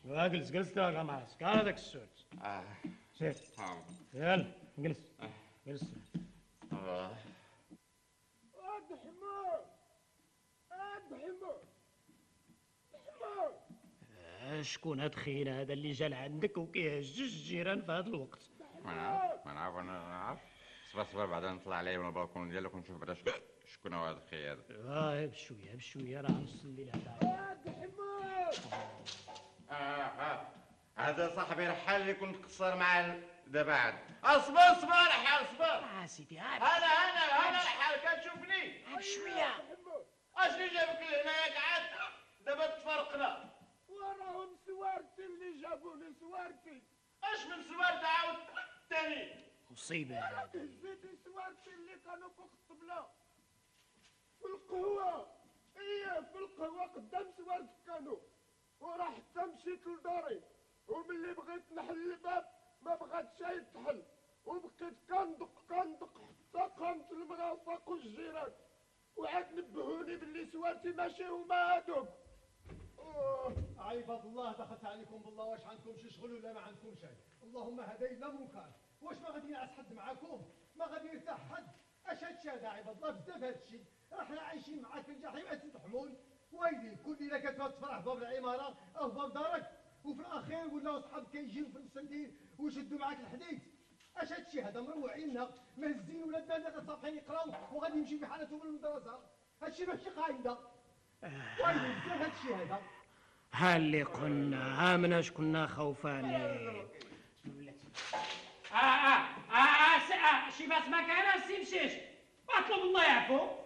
جلس جلس يا معاس كان هذاك السود. سير. يلا جلس. جلس. هاد حمار. هاد حمار. حمار. شكون هاد خينا هذا اللي جا لعندك وكيهجج الجيران في هذا الوقت؟ ما نعرف. صبر بعدا نطلع عليه من البالكون ديالك ونشوف بعدا شكون هو هذا الخي هذا. بشويه راه نص الليل هاد حمار. هذا صاحبي رحال اللي كنت قصر معاه دابا عاد. اصبر رحال اصبر. سيدي انا رحال كتشوفني. بشويه. اشني جابك لهنا قعد دابا تفرقنا. وراهم سوارتي اللي جابوني سوارتي. اش من سوارت عاود ثاني؟ مصيبه هذه. زيدي سوارتي اللي كانوا فوق الطبله في القهوه. في القهوه قدام سوارتك كانوا. وراه حتى مشيت لداري وملي بغيت نحل الباب ما بغاتش يتحل وبقيت كندق حتى قامت المرافق والجيران وعاد نبهوني باللي سوارتي ماشي هما هادوك. عباد الله دخلت عليكم بالله، واش عندكم شي شغل ولا ما عندكم شيء؟ اللهم هدينا منكر. واش ما غادي ينعس حد معاكم؟ ما غادي يرتاح حد؟ اش هادشي هذا عباد الله؟ بزاف هادشي، راحنا عايشين معاك في الجحيم تتحمون. ويلي كل ليله كتبغى تفرح باب العماره او باب دارك وفي الاخير ولاو صحابك كيجيو في السندين ويشدوا معاك الحديد. اش هادشي هذا؟ مروعين مهزين ولادنا اللي صافحين يقراو وغادي يمشي في حالتهم للمدرسه. هادشي ماشي قايده. ويلي بزاف هادشي هذا. ها اللي قلنا ها مناش كنا خوفاني. شي بس ما كان سي مشيش اطلب الله يعفو.